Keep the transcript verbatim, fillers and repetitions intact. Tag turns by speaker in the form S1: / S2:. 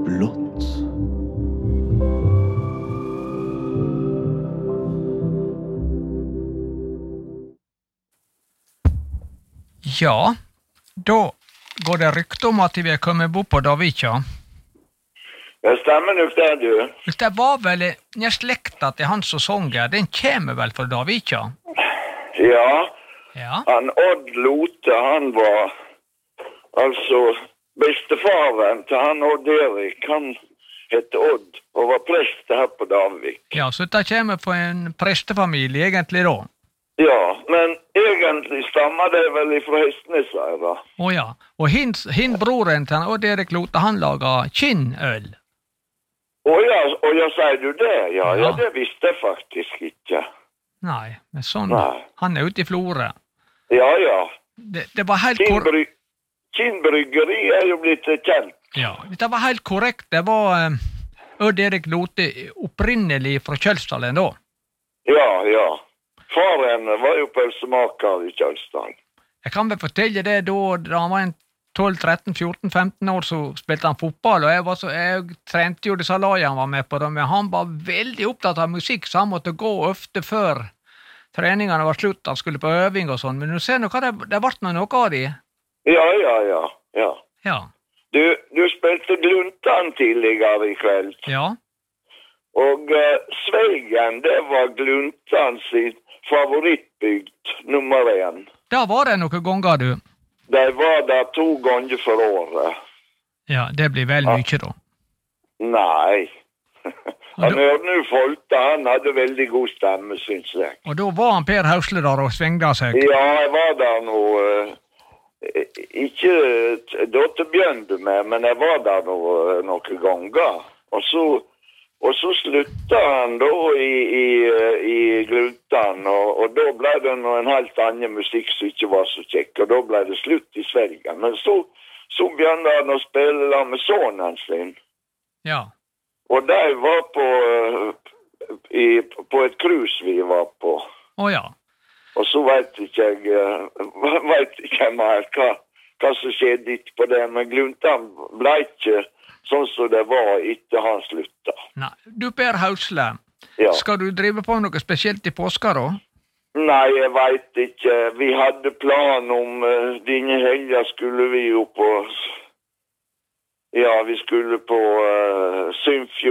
S1: blått.
S2: Ja, da går det rykte om at vi er kommet bort på Davikia.
S3: Det stemmer nok det, du.
S2: Det var vel en slekta til han som sang her, den kommer vel fra Davikia?
S3: Ja,
S2: Ja.
S3: han Odd Lote, han var altså bestefaren til han Odd Erik. Han hette Odd og var prest her på Davik.
S2: Ja, så det kommer fra en prestefamilie egentlig da.
S3: Ja, men egentlig stammer det vel ifra Hestnesøyra.
S2: Å ja, og hin, hin broren til han Odd Erik Lote, han lager kinnøl.
S3: Å ja, og ja, sier du det? Ja, ja,
S2: Ja.
S3: det visste jeg faktisk ikke.
S2: Nei, men sånn,
S3: Nei.
S2: han er ute i Flore.
S3: Ja, ja.
S2: Det, det var helt kor...
S3: Kinnbry Kinnbryggeri er jo blitt kjent.
S2: Ja, det var helt korrekt. Det var eh, Odd Erik Lote opprinnelig fra Kjølsdalen da.
S3: Ja, ja. Faren var jo pølsemaker i Kjølsdalen.
S2: Jeg kan vel fortelle det da, da han var en tolv, tretten, fjorten, femten år, så spilte han fotball, og jeg, var så, jeg trente jo disse lagene han var med på det, men han var veldig opptatt av musikk, så han måtte gå ofte før treningene var slutt, han skulle på øving og sånn, men du ser nå hva det, det ble noe av de.
S3: Ja, ja, ja, ja.
S2: Ja,
S3: Du, du spilte Gluntan tidligere i kveld,
S2: ja,
S3: og uh, Sveigen, det var Gluntan sin favorittbygd, nummer en.
S2: da var det noen ganger du.
S3: De var der to ganger for året.
S2: Ja, det blir vel mye da.
S3: Nei.
S2: Og
S3: Han
S2: da,
S3: hørte jo Folta, han hadde veldig god stemme, synes jeg.
S2: og da var han Per Hausle der og svengde seg.
S3: Ja, jeg var der nå, uh, ikke t- da til Bjørnbu med, men jeg var der nå, uh, noen ganger. Og så, og så slutta han da i, i, uh, i Gluntan, og, og da ble det noe en helt annen musikk som ikke var så kjekk, og da ble det slutt i Sverige. Men så, så begynte han å spille da med sønnen sin,
S2: Ja,
S3: og de var på, uh, i, på et cruise vi var på.
S2: å ja.
S3: Og så vet ikke jeg, uh, vet ikke jeg mer hva, hva som skjedde etterpå det, men Gluntan ble ikke sånn som det var etter han slutta.
S2: Nei, du Per Hausle,
S3: Ja.
S2: skal du drive på noe spesielt i påska da?
S3: Nei, jeg vet ikke. Vi hadde plan om uh, denne helga skulle vi jo på, ja, vi skulle på uh, Symfjord.